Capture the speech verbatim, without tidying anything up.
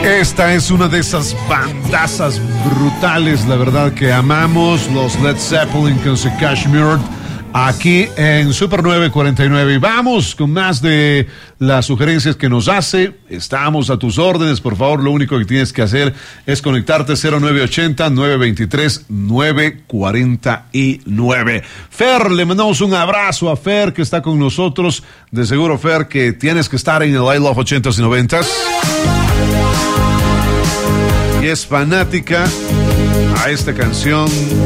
Esta es una de esas bandazas brutales, la verdad, que amamos, los Led Zeppelin con su Kashmir, aquí en Super nueve cuarenta y nueve. Y vamos con más de las sugerencias que nos hace. Estamos a tus órdenes, por favor. Lo único que tienes que hacer es conectarte cero nueve ochenta, nueve veintitrés, nueve cuarenta y nueve. Fer, le mandamos un abrazo a Fer, que está con nosotros. De seguro, Fer, que tienes que estar en el I Love ochentas y noventas. Y es fanática a esta canción